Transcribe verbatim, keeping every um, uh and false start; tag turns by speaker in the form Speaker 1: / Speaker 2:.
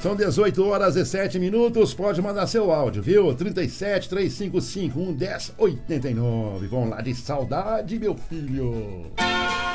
Speaker 1: São dezoito horas e sete minutos. Pode mandar seu áudio, viu? trinta e sete, trezentos e cinquenta e cinco, um zero oito nove. Vamos lá, de saudade, meu filho.